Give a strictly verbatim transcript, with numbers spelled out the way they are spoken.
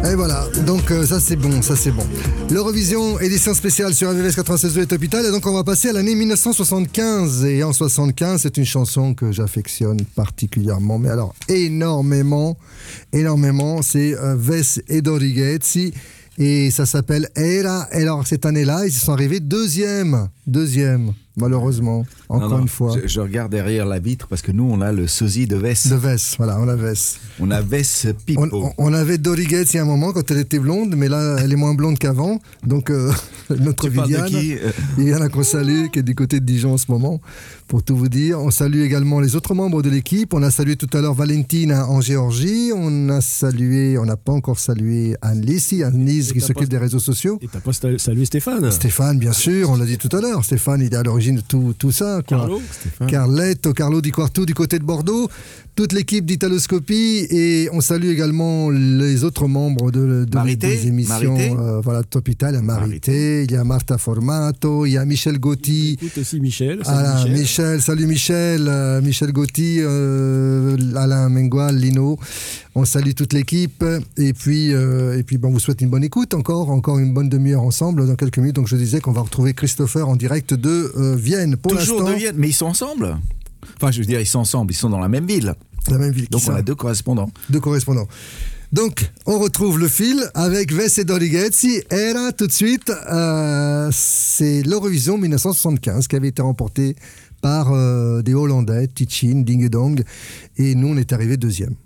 Et voilà, donc euh, ça c'est bon, ça c'est bon. L'Eurovision, édition spéciale sur R V V S quatre-vingt-seize deux et Topital, et donc on va passer à l'année mille neuf cent soixante-quinze. Et en soixante-quinze, c'est une chanson que j'affectionne particulièrement, mais alors énormément, énormément, c'est euh, Wes et Dorighetti, et ça s'appelle Era. Et alors cette année-là, ils sont arrivés deuxième, deuxième. Malheureusement, encore non, non, une fois. Je, je regarde derrière la vitre parce que nous, on a le sosie de Wes. De Wes, voilà, on a Wes. On a Wes Pippo. On, on avait Dorighetti il y a un moment quand elle était blonde, mais là, elle est moins blonde qu'avant. Donc, euh, notre Tu parles de Viviane, qui euh Viviane qu'on salue, qui est du côté de Dijon en ce moment, pour tout vous dire. On salue également les autres membres de l'équipe. On a salué tout à l'heure Valentina en Géorgie. On a salué, on n'a pas encore salué Anne-Lise, Anne-Lise qui s'occupe des réseaux sociaux. Et t'as pas salué Stéphane Stéphane, bien sûr, on l'a dit tout à l'heure. Stéphane, il est à l'origine de tout, tout ça. Quoi. Carlo Stéphane. Carletto, Carlo Di Quarto du côté de Bordeaux, toute l'équipe d'Italoscopie, et on salue également les autres membres de, de Marité, des émissions. Marité. Euh, voilà, Topital, il y a Marité, Marité. il y a Marta Formato, il y a Michel Gotti. Écoute aussi Michel. Salut Alain, Michel. Michel, salut Michel, euh, Michel Gotti, euh, Alain Mengual, Lino. On salue toute l'équipe, et puis, euh, et puis bon, on vous souhaite une bonne écoute encore, encore une bonne demi-heure ensemble dans quelques minutes. Donc je disais qu'on va retrouver Christopher en direct de euh, Vienne. Pour Toujours l'instant, de Vienne, mais ils sont ensemble. Enfin, je veux dire, ils sont ensemble, ils sont dans la même ville. la même ville. Donc qui on ça a deux correspondants. Deux correspondants. Donc, on retrouve le fil avec Wes et Dorighetti. Era, tout de suite, euh, c'est l'Eurovision mille neuf cent soixante-quinze qui avait été remportée par euh, des Hollandais, Tichin, Ding Dong, et nous, on est arrivé deuxième.